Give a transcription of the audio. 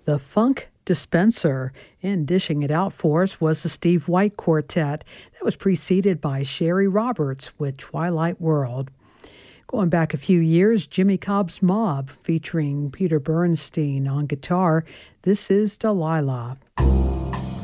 the Funk Dispenser, and dishing it out for us was the Steve White Quartet. That was preceded by Sherry Roberts with Twilight World. Going back a few years, Jimmy Cobb's Mob featuring Peter Bernstein on guitar. This is Delilah.